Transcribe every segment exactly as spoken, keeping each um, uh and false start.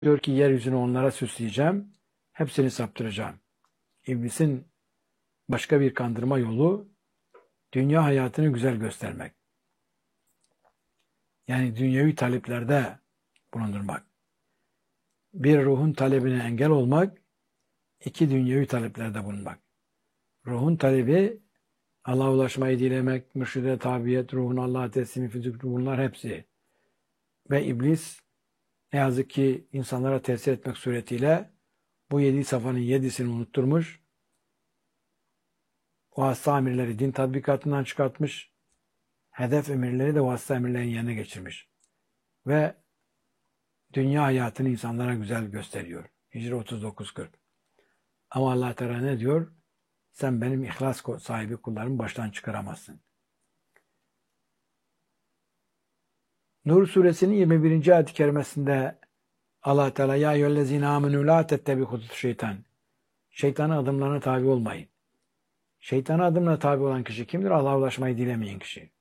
Diyor ki yeryüzünü onlara süsleyeceğim, hepsini saptıracağım. İblisin başka bir kandırma yolu dünya hayatını güzel göstermek. Yani dünyevi taleplerde bulundurmak. Bir ruhun talebine engel olmak, iki dünyevi taleplerde bulunmak. Ruhun talebi Allah'a ulaşmayı dilemek, mürşide tabiyet, ruhun Allah'a teslimi, füzük, bunlar hepsi. Ve iblis ne yazık ki insanlara tesir etmek suretiyle bu yedi safhanın yedisini unutturmuş, vasıta emirleri din tatbikatından çıkartmış, hedef emirleri de vasıta emirlerin yerine geçirmiş. Ve dünya hayatını insanlara güzel gösteriyor. Hicri otuz dokuz kırk. Ama Allah Teala ne diyor? Sen benim ihlas sahibi kullarımı baştan çıkaramazsın. Nur suresinin yirmi birinci ayet-i kerimesinde Allah Teala ya eyyühellezine amenu la tettebi hudut şeytan. Şeytanın adımlarına tabi olmayın. Şeytanın adımlarına tabi olan kişi kimdir? Allah'a ulaşmayı dilemeyen kişi.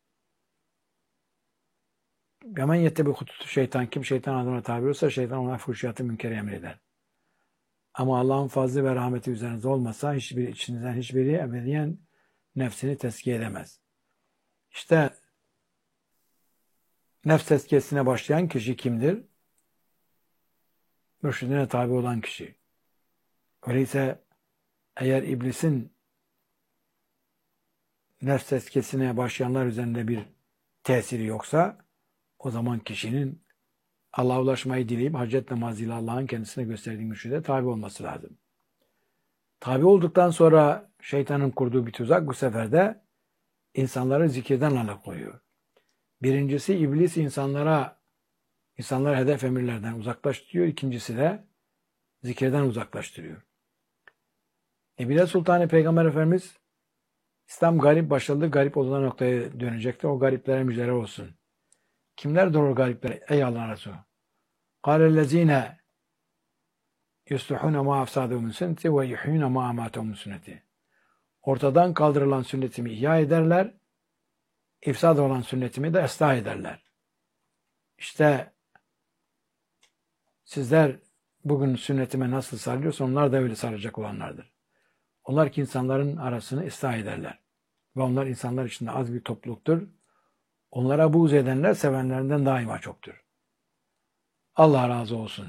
Hemen yettebi hudut şeytan. Kim şeytan adımlarına tabi olursa şeytan ona fuhşiyatı münkeri emreder. Ama Allah'ın fazlı ve rahmeti üzerinize olmasa hiçbir içinizden hiçbiri ebediyen nefsini tezkiye edemez. İşte nefs tezkiyesine başlayan kişi kimdir? Mürşidine tabi olan kişi. Öyleyse eğer iblisin nefs tezkiyesine başlayanlar üzerinde bir tesiri yoksa o zaman kişinin Allah'a ulaşmayı dileyip hacet namazıyla Allah'ın kendisine gösterdiği mürşide tabi olması lazım. Tabi olduktan sonra şeytanın kurduğu bir tuzak bu sefer de insanları zikirden alıkoyuyor. Birincisi iblis insanlara insanları hedef emirlerden uzaklaştırıyor. İkincisi de zikirden uzaklaştırıyor. Nebile Sultanı Peygamber Efendimiz İslam garip başladı, garip olduğu noktaya dönecektir. O gariplere müjdeler olsun. Kimlerdir o garipler? Ey Allah'ın Resulü. قَالَ يُسْلُحُونَ مَا أَفْسَادُهُ مِنْ سُنَّتِ وَيُحْيُونَ مَا أَمَاتَهُ مِنْ سُنَّتِ. Ortadan kaldırılan sünnetimi ihya ederler, ifsad olan sünnetimi de ıslah ederler. İşte sizler bugün sünnetime nasıl sarılıyorsa onlar da öyle sarılacak olanlardır. Onlar ki insanların arasını ıslah ederler. Ve onlar insanlar içinde az bir topluluktur. Onlara buğz edenler sevenlerinden daima çoktur. Allah razı olsun.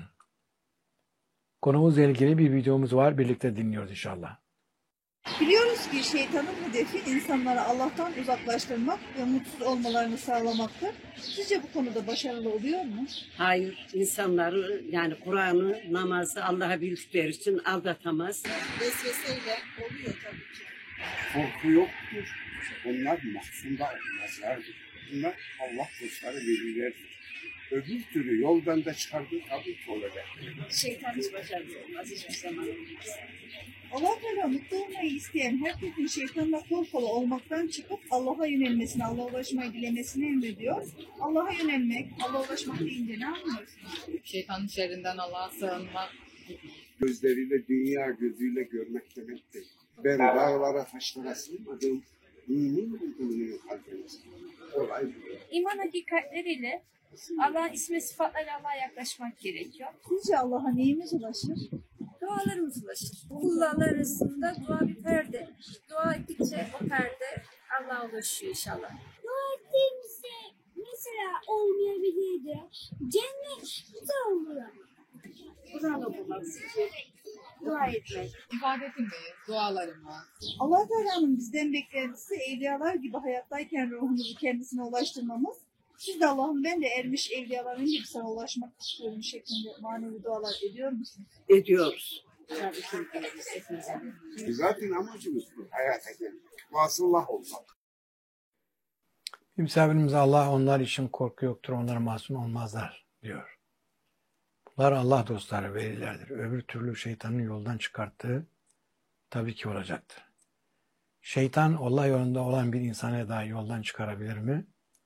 Konumuzla ilgili bir videomuz var. Birlikte dinliyoruz inşallah. Biliyoruz ki şeytanın hedefi insanları Allah'tan uzaklaştırmak ve mutsuz olmalarını sağlamaktır. Sizce bu konuda başarılı oluyor mu? Hayır, insanları yani Kur'an'ı, namazı Allah'a bildikleri için aldatamaz. Vesveseyle oluyor tabii ki. Korku yoktur. Onlar mahzunda olmazlardır. Bunlar Allah dostları velilerdir. Öbür türlü yoldan da çıkardığı tabii ki olacak. Şeytan hiç başarılı olmaz, hiçbir zaman olmaz. Allah Teala mutlu olmayı isteyen herkesin şeytanla kol kola olmaktan çıkıp Allah'a yönelmesini, Allah'a ulaşmayı dilemesini emrediyor. Allah'a yönelmek, Allah'a ulaşmak deyince ne anlıyorsunuz? Şeytanın şerrinden Allah'a sığınmak. Gözleriyle, dünya gözüyle görmek demek değil. Ben dağlara taşlara sığmadım. Mümin bulunuyor kalbimiz. Olay bu. İman hakikatleriyle Allah'ın ismi sıfatlarıyla Allah'a yaklaşmak gerekiyor. Sizce Allah'a neyimiz ulaşır? Dualarımız ulaşır. Kullarla arasında dua bir perde. Dua ettikçe o perde Allah'a ulaşıyor inşallah. Dua ettiğimizde mesela olmayabilirdi. Cennet de oluyor. Kur'an okumak, zikir, dua etmek. İbadetimi, dualarımı. Allah Teala'nın bizden beklentisi evliyalar gibi hayattayken ruhumuzu kendisine ulaştırmamız. Siz de Allah'ım ben de ermiş evliyaların gibi sana ulaşmak istiyorum şeklinde manevi dualar ediyor musunuz? Ediyoruz. Tabii ki ediyoruz hepimize. Zaten amacımız bu. Hayata gelmek. Vasıllah olmak. Misafirimize Allah onlar için korku yoktur, onlara masum olmazlar diyor. Bunlar Allah dostları, velilerdir. Öbür türlü şeytanın yoldan çıkarttığı tabii ki olacaktır. Şeytan Allah yolunda olan bir insana dahi yoldan çıkarabilir mi?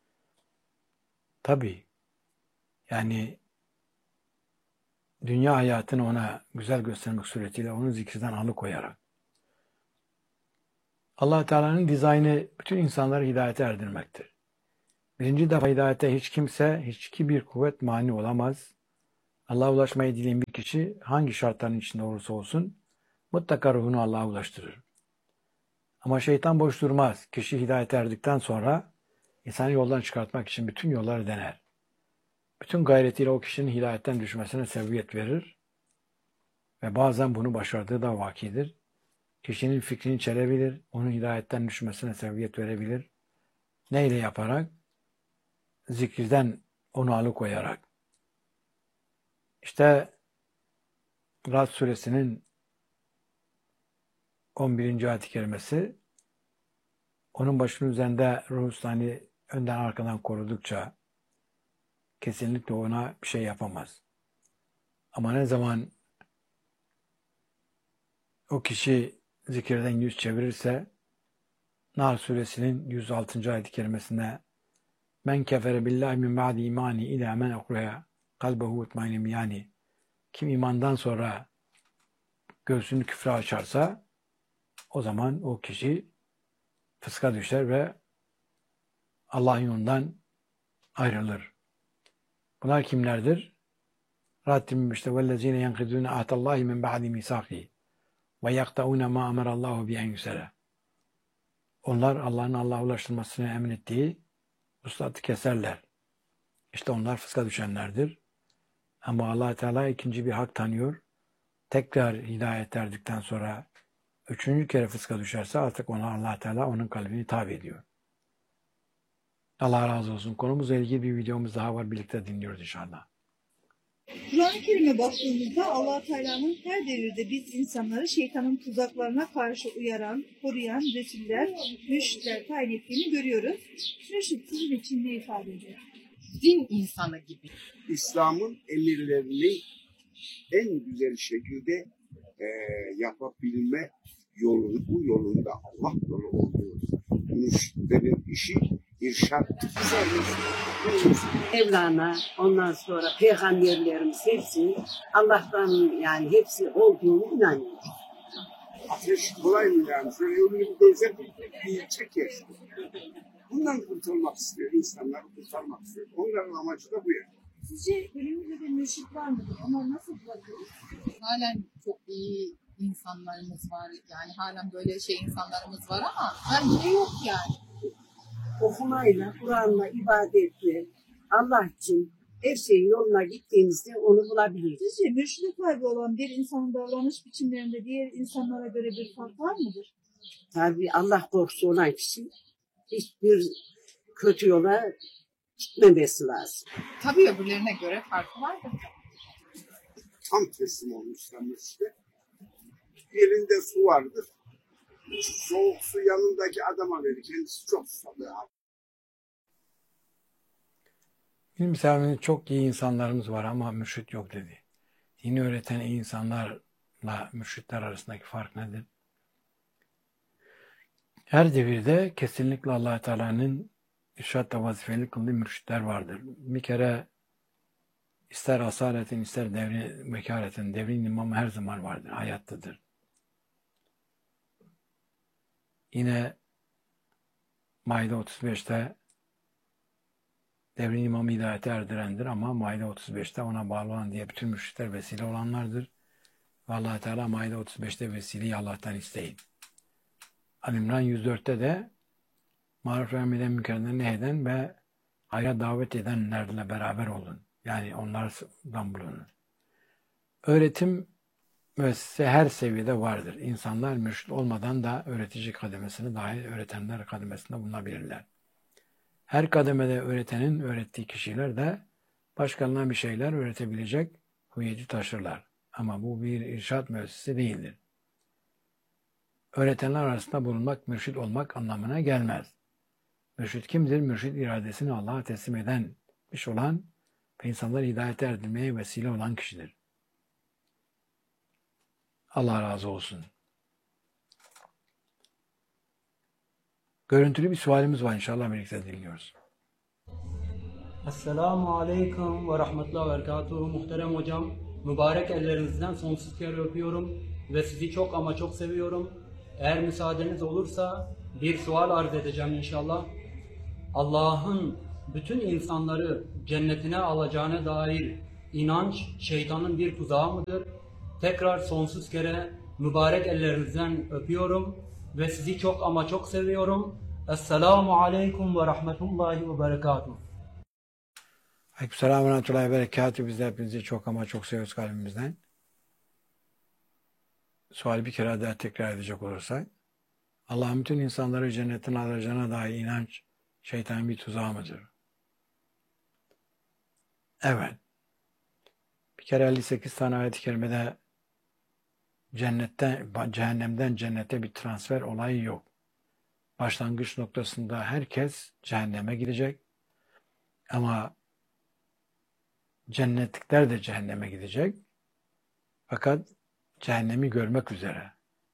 Tabii. Yani dünya hayatını ona güzel göstermek suretiyle onu zikirden alıkoyarak. Allah Teala'nın dizaynı bütün insanları hidayete erdirmektir. Birinci defa hidayete hiç kimse, hiç bir kuvvet mani olamaz. Allah'a ulaşmayı dileyen bir kişi hangi şartların içinde olursa olsun mutlaka ruhunu Allah'a ulaştırır. Ama şeytan boş durmaz. Kişi hidayete erdikten sonra insanı yoldan çıkartmak için bütün yolları dener. Bütün gayretiyle o kişinin hidayetten düşmesine sebebiyet verir ve bazen bunu başardığı da vakidir. Kişinin fikrini çelebilir, onun hidayetten düşmesine sebebiyet verebilir. Neyle yaparak? Zikirden onu alıkoyarak. İşte Rad suresinin on birinci ayet-i kerimesi, onun başının üzerinde ruh hani önden arkadan korudukça kesinlikle ona bir şey yapamaz. Ama ne zaman o kişi zikirden yüz çevirirse, Nahl suresinin yüz altıncı ayet-i kerimesinde men kefere billahi min ba'di imani ila men ukreya kalbehu utmaynim, yani kim imandan sonra göğsünü küfre açarsa o zaman o kişi fıska düşer ve Allah'ın yolundan ayrılır. Bunlar kimlerdir? Rabbim işte وَالَّذ۪ينَ يَنْقِذُونَ عَهْدَ اللّٰهِ مِنْ بَعْدِ مِيثَاقِهِ وَيَقْطَعُونَ مَا أَمَرَ اللّٰهُ بِأَنْ يُسَلَ. Onlar Allah'ın Allah'a ulaştırmasını emin ettiği vuslatı keserler. İşte onlar fıska düşenlerdir. Ama Allah Teala ikinci bir hak tanıyor. Tekrar hidayet erdikten sonra üçüncü kere fıska düşerse artık ona Allah Teala onun kalbini tabi ediyor. Allah razı olsun. Konumuzla ilgili bir videomuz daha var. Birlikte dinliyoruz inşallah. Kur'an-ı Kerim'e baktığımızda Allah Teala'nın her devirde biz insanları şeytanın tuzaklarına karşı uyaran, koruyan Resuller, mürşitler tayin ettiğini görüyoruz. Mürşit sizin için ne ifade ediyor? Din insanı gibi. İslam'ın emirlerini en güzel şekilde e, yapabilme yolunu, bu yolunda Allah yolu oluyor. Mürşitlerin işi irşattır. Mevlana, ondan sonra peygamberlerimiz hepsi Allah'tan, yani hepsi olduğunu inanıyor. Ateş kolay mı yani? Şöyle yolunu bir görsen bir çeker. Bundan kurtulmak istiyor. İnsanları kurtarmak istiyor. Onların amacı da bu yani. Sizce günümüzde de mürşit var mıdır? Onları nasıl bulabiliriz? Halen çok iyi insanlarımız var. Yani halen böyle şey insanlarımız var ama her yine yok yani. Okumayla, Kur'an'la, ibadetle, Allah için her şeyin yoluna gittiğimizde onu bulabiliriz. Sizce mürşide sahibi olan bir insanın davranış biçimlerinde diğer insanlara göre bir fark var mıdır? Tabii Allah korkusu olan kişi hiçbir kötü yola gitmemesi lazım. Tabii öbürlerine göre farkı vardır. Tam teslim olmuşlar işte. Elinde su vardır. Soğuk su yanındaki adama verir. Kendisi çok susadı abi. Bizim misafirimizde çok iyi insanlarımız var ama mürşit yok dedi. Dini öğreten iyi insanlarla mürşitler arasındaki fark nedir? Her devirde kesinlikle Allah Teala'nın irşatla vazifeli kıldığı mürşitler vardır. Bir kere ister asaletin ister devrin vekaletin, devrin imamı her zaman vardır, hayattadır. Yine Maide otuz beşte devrin imamı hidayete erdirendir ama Maide otuz beşte ona bağlı olan diye bütün mürşitler vesile olanlardır. Ve Allah Teala Maide otuz beşte vesileyi Allah'tan isteyin. Ali-İmran yüz dörtte de maruf ve emreden münkerden nehyeden ve hayra davet edenlerle beraber olun. Yani onlardan bulunun. Öğretim müessese her seviyede vardır. İnsanlar mürşit olmadan da öğretici kademesini dahil öğretenler kademesinde bulunabilirler. Her kademede öğretenin öğrettiği kişiler de başkalarına bir şeyler öğretebilecek hüviyeti taşırlar. Ama bu bir irşat müessesesi değildir. Öğretenler arasında bulunmak, mürşit olmak anlamına gelmez. Mürşit kimdir? Mürşit iradesini Allah'a teslim eden, iş olan ve insanları hidayete erdirmeye vesile olan kişidir. Allah razı olsun. Görüntülü bir sualimiz var, inşallah birlikte dinliyoruz. Esselamu Aleyküm ve Rahmetullahi ve Berekatuhu. Muhterem hocam, mübarek ellerinizden sonsuz kere öpüyorum ve sizi çok ama çok seviyorum. Eğer müsaadeniz olursa bir sual arz edeceğim inşallah. Allah'ın bütün insanları cennetine alacağına dair inanç şeytanın bir tuzağı mıdır? Tekrar sonsuz kere mübarek ellerinizden öpüyorum ve sizi çok ama çok seviyorum. Esselamu aleyküm ve rahmetullahi ve berekatuhu. Aleykümselam ve rahmetullahi ve berekatuhu. Biz de hepinizi çok ama çok seviyoruz kalbimizden. Suali bir kere daha tekrar edecek olursak, Allah'ın bütün insanları cennetin alacağına dair inanç şeytanın bir tuzağı mıdır? Evet. Bir kere elli sekiz tane ayet-i kerimede cennetten, cehennemden cennete bir transfer olayı yok. Başlangıç noktasında herkes cehenneme gidecek ama cennetlikler de cehenneme gidecek. Fakat cehennemi görmek üzere.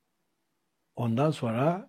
Ondan sonra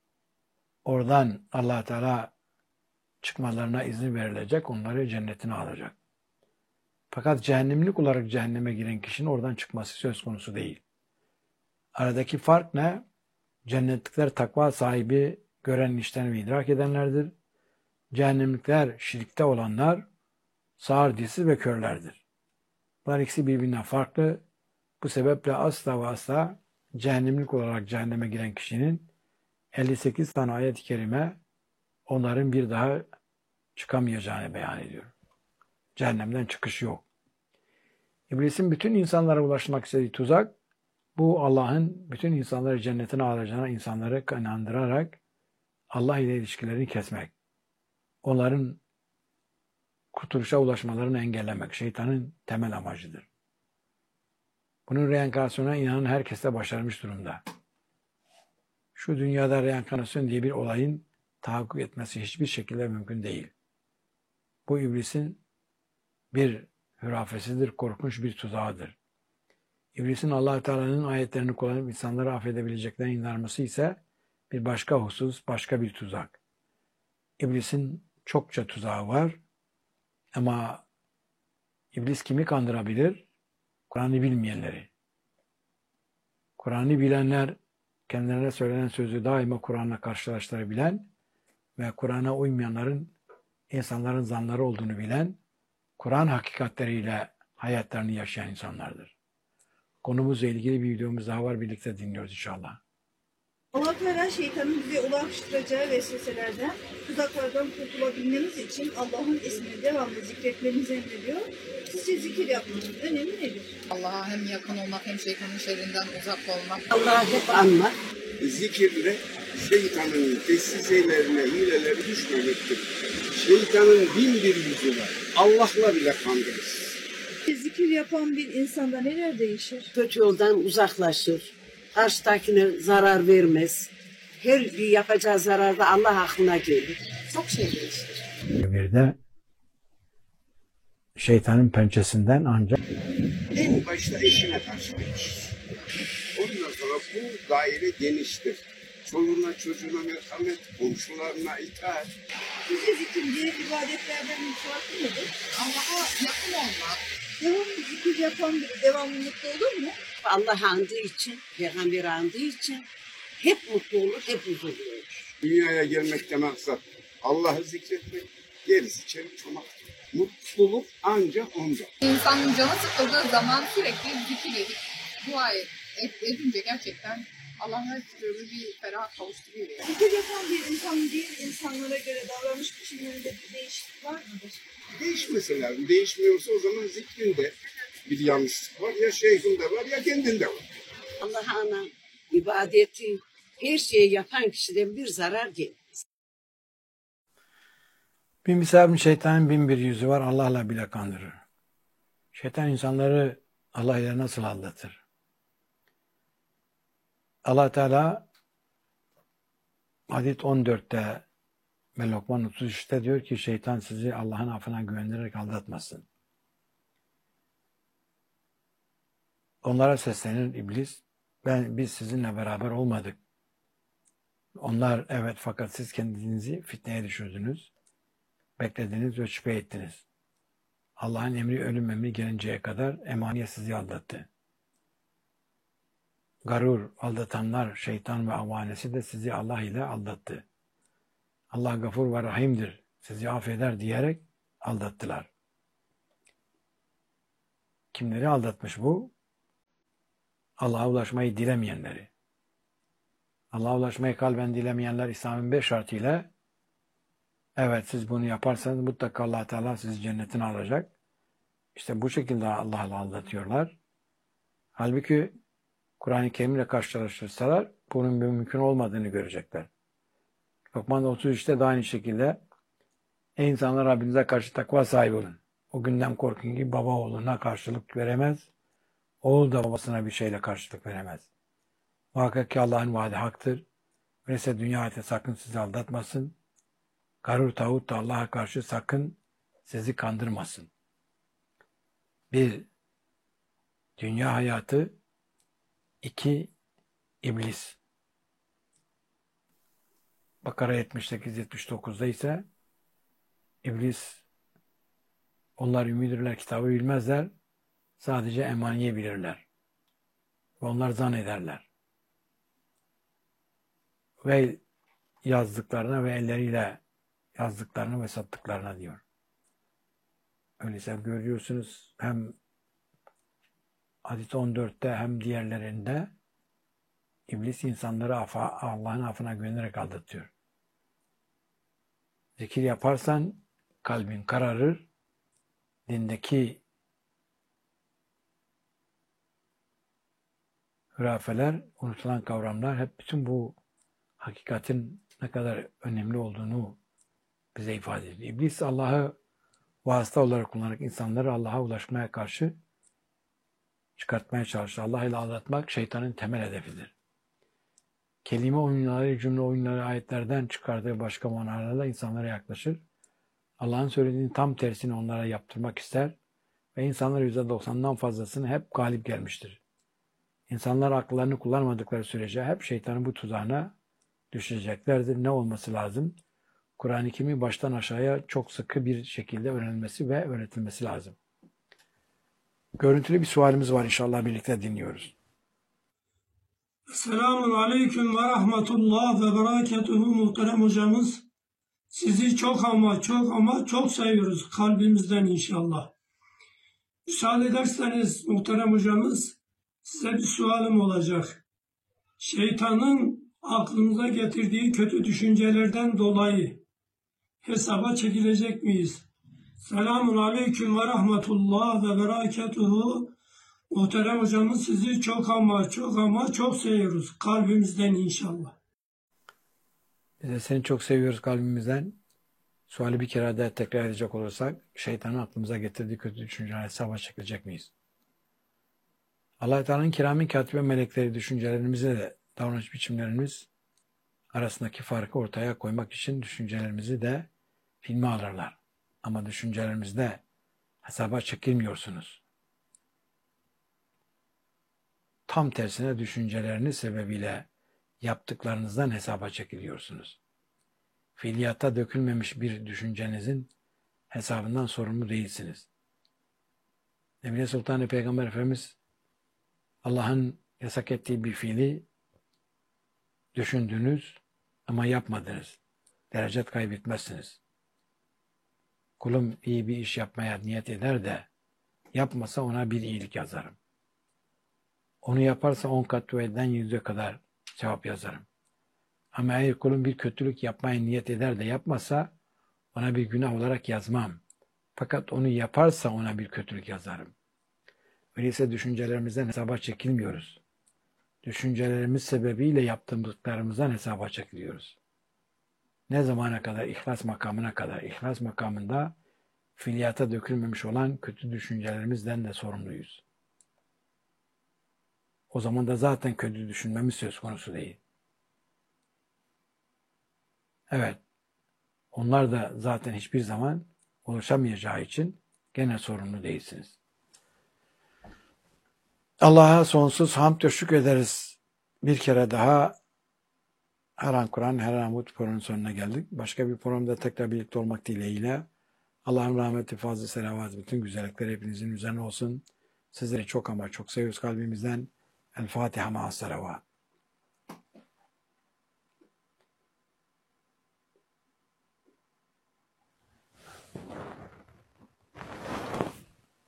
oradan Allah Teala çıkmalarına izin verilecek, onları cennetine alacak. Fakat cehennemlik olarak cehenneme giren kişinin oradan çıkması söz konusu değil. Aradaki fark ne? Cennetlikler takva sahibi, gören, işten ve idrak edenlerdir. Cehennemlikler, şirkte olanlar, sağır, dilsiz ve körlerdir. Bunlar ikisi birbirinden farklı. Bu sebeple asla ve asla cehennemlik olarak cehenneme giren kişinin elli sekiz tane ayet-i kerime onların bir daha çıkamayacağını beyan ediyor. Cehennemden çıkış yok. İblisin bütün insanlara ulaşmak istediği tuzak, bu Allah'ın bütün insanları cennetine alacağına insanları inandırarak Allah ile ilişkilerini kesmek. Onların kurtuluşa ulaşmalarını engellemek. Şeytanın temel amacıdır. Bunun reenkarnasyona inanan herkes de başarmış durumda. Şu dünyada reenkarnasyon diye bir olayın tahakkuk etmesi hiçbir şekilde mümkün değil. Bu iblisin bir hürafesidir, korkunç bir tuzağıdır. İblisin Allah Teala'nın ayetlerini kullanıp insanları affedebileceklerine inanması ise bir başka husus, başka bir tuzak. İblisin çokça tuzağı var ama iblis kimi kandırabilir? Kur'an'ı bilmeyenleri. Kur'an'ı bilenler, kendilerine söylenen sözü daima Kur'an'la karşılaştırabilen ve Kur'an'a uymayanların insanların zanları olduğunu bilen, Kur'an hakikatleriyle hayatlarını yaşayan insanlardır. Konumuzla ilgili bir videomuz daha var. Birlikte dinliyoruz inşallah. Allah Teala şeytanın bize ulaştıracağı vesveselerden, tuzaklardan kurtulabilmemiz için Allah'ın ismini devamlı zikretmenizi emrediyor. Sizce zikir yapmanın önemi nedir? Allah'a hem yakın olmak hem şeytanın şerrinden uzak olmak. Allah'ı hep anmak. Zikirle şeytanın desizelerine, hileleri düşmemektir. Şeytanın bin bir yüzü var. Allah'la bile kandırır. Zikir yapan bir insanda neler değişir? Kötü yoldan uzaklaşır. Karşıdakine zarar vermez. Her bir yapacağı zararda Allah aklına gelir. Çok şey değişir. Bir de şeytanın pençesinden ancak En başta eşine karşı verir. Ondan sonra bu daire geniştir. Çoluğuna çocuğuna merhamet, komşularına itaat. Sizce zikir diğer ibadetlerden bir farkı nedir? Allah'a yakın olmak. Devamlı zikir yapan biri devamlı mutlu olur mu? Allah andığı için, Peygamber andığı için hep mutlu olur, hep huzurlu olur. Dünyaya gelmekten maksat Allah'ı zikretmek, gerisi çelik çomak. Mutluluk ancak onda. İnsanın canı sıkıldığı zaman sürekli zikir edip dua et, et, edince gerçekten Allah her türlü bir ferah kavuşturuyor yani. Zikir yapan bir insanın diğer insanlara göre davranış biçimlerinde bir değişiklik var mıdır? Değişmesi lazım. Değişmiyorsa o zaman zikrinde bir yanlışlık var. Ya şeyhinde var ya kendinde var. Allah'a ana ibadeti, her şeyi yapan kişiden bir zarar gelmez. bin bir sebebin şeytanın bin bir yüzü var. Allah'la bile kandırır. Şeytan insanları Allah ile nasıl aldatır? Allah Teala Hadid on dörtte ve Lokman otuz üçte diyor ki şeytan sizi Allah'ın affına güvendirerek aldatmasın. Onlara seslenir iblis. Ben biz sizinle beraber olmadık. Onlar evet fakat siz kendinizi fitneye düşürdünüz. Beklediniz ve şüphe ettiniz. Allah'ın emri ölüm emri gelinceye kadar emaniye sizi aldattı. Garur, aldatanlar, şeytan ve avanesi de sizi Allah ile aldattı. Allah gafur ve rahimdir, sizi affeder diyerek aldattılar. Kimleri aldatmış bu? Allah'a ulaşmayı dilemeyenleri. Allah'a ulaşmayı kalben dilemeyenler İslam'ın beş şartıyla evet siz bunu yaparsanız mutlaka Allah Teala sizi cennetine alacak. İşte bu şekilde Allah'la aldatıyorlar. Halbuki Kur'an-ı Kerim'le karşılaştırsalar bunun mümkün olmadığını görecekler. Lokman otuz üçte de aynı şekilde ey insanlar Rabbinize karşı takva sahibi olun. O günden korkun ki baba oğluna karşılık veremez. Oğul da babasına bir şeyle karşılık veremez. Muhakkak ki Allah'ın vaadi haktır. Öyleyse dünya hayatı sakın sizi aldatmasın. Garur tağut da Allah'a karşı sakın sizi kandırmasın. Bir, dünya hayatı. İki, iblis. Bakara yetmiş sekiz yetmiş dokuzda ise iblis onlar ümidirler, kitabı bilmezler. Sadece emaniye bilirler. Ve onlar zannederler. Ve yazdıklarına ve elleriyle yazdıklarına ve sattıklarına diyor. Öyleyse görüyorsunuz hem Hadis on dörtte hem diğerlerinde iblis insanları afa, Allah'ın affına güvenerek aldatıyor. Zikir yaparsan kalbin kararır, dindeki hurafeler, unutulan kavramlar hep bütün bu hakikatin ne kadar önemli olduğunu bize ifade ediyor. İblis Allah'ı vasıta olarak kullanarak insanları Allah'a ulaşmaya karşı çıkartmaya çalışır. Allah ile aldatmak şeytanın temel hedefidir. Kelime oyunları, cümle oyunları ayetlerden çıkardığı başka manalarla insanlara yaklaşır. Allah'ın söylediğinin tam tersini onlara yaptırmak ister ve insanlar yüzde doksandan fazlasını hep galip gelmiştir. İnsanlar akıllarını kullanmadıkları sürece hep şeytanın bu tuzağına düşeceklerdir. Ne olması lazım? Kur'an-ı Kerim'i baştan aşağıya çok sıkı bir şekilde öğrenilmesi ve öğretilmesi lazım. Görüntülü bir sualimiz var, inşallah birlikte dinliyoruz. Selamun Aleyküm ve Rahmetullah ve Berekatuhu muhterem hocamız. Sizi çok ama çok ama çok seviyoruz kalbimizden inşallah. Müsaade ederseniz muhterem hocamız size bir sualım olacak. Şeytanın aklımıza getirdiği kötü düşüncelerden dolayı hesaba çekilecek miyiz? Selamun Aleyküm ve Rahmetullah ve Berekatuhu. Muhterem hocamız sizi çok ama çok ama çok seviyoruz kalbimizden inşallah. Biz de seni çok seviyoruz kalbimizden. Suali bir kere daha tekrar edecek olursak, şeytanın aklımıza getirdiği kötü düşünceler hesaba çekilecek miyiz? Allah-u Teala'nın kiramin katibe melekleri düşüncelerimize de davranış biçimlerimiz arasındaki farkı ortaya koymak için düşüncelerimizi de filme alırlar. Ama düşüncelerimizde hesaba çekilmiyorsunuz. Tam tersine düşünceleriniz sebebiyle yaptıklarınızdan hesaba çekiliyorsunuz. Fiiliyata dökülmemiş bir düşüncenizin hesabından sorumlu değilsiniz. Emine Sultan Peygamber Efendimiz Allah'ın yasak ettiği bir fiili düşündünüz ama yapmadınız. Derecet kaybetmezsiniz. Kulum iyi bir iş yapmaya niyet eder de yapmasa ona bir iyilik yazarım. Onu yaparsa on kat ve eden yüze kadar cevap yazarım. Ama eğer kulum bir kötülük yapmaya niyet eder de yapmasa ona bir günah olarak yazmam. Fakat onu yaparsa ona bir kötülük yazarım. Öyleyse düşüncelerimizden hesaba çekilmiyoruz. Düşüncelerimiz sebebiyle yaptığımızlarımızdan hesaba çekiliyoruz. Ne zamana kadar? İhlas makamına kadar. İhlas makamında fiiliyata dökülmemiş olan kötü düşüncelerimizden de sorumluyuz. O zaman da zaten kötü düşünmemiz söz konusu değil. Evet, onlar da zaten hiçbir zaman oluşamayacağı için gene sorumlu değilsiniz. Allah'a sonsuz hamd ve şükrederiz. Bir kere daha her an Kur'an, her an bu programın sonuna geldik. Başka bir programda tekrar birlikte olmak dileğiyle Allah'ın rahmeti, fazla selavatı, bütün güzellikler hepinizin üzerine olsun. Sizleri çok ama çok seviyoruz kalbimizden. El Fatiha ma'as salavat.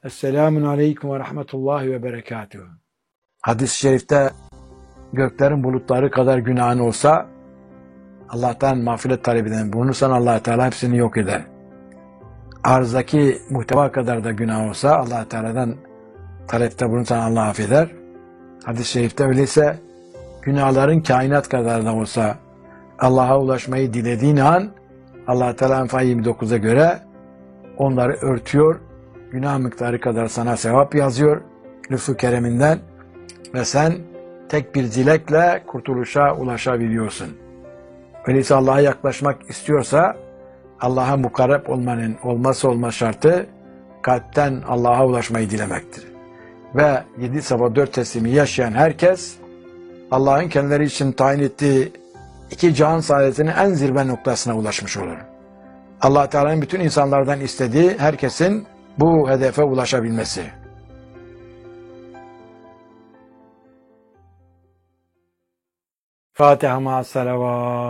Esselamun aleyküm ve rahmetullahi ve berekatuhu. Hadis-i şerifte göklerin bulutları kadar günahın olsa Allah'tan mağfiret talep eden bulunursan Allah Teala hepsini yok eder. Arzdaki muhteva kadar da günah olsa Allah Teala'dan talepte bulunursan Allah affeder. Hadis-i şerifte öyleyse günahların kainat kadar da olsa Allah'a ulaşmayı dilediğin an Allah Teala Enfal yirmi dokuza göre onları örtüyor. Günah miktarı kadar sana sevap yazıyor lütfu kereminden ve sen tek bir dilekle kurtuluşa ulaşabiliyorsun. Öyleyse Allah'a yaklaşmak istiyorsa Allah'a mukarreb olmanın olmazsa olmaz şartı kalpten Allah'a ulaşmayı dilemektir. Ve yedi sabah dört teslimi yaşayan herkes Allah'ın kendileri için tayin ettiği iki cihan saadetinin en zirve noktasına ulaşmış olur. Allah Teala'nın bütün insanlardan istediği herkesin bu hedefe ulaşabilmesi. Fatiha ma'as salavat.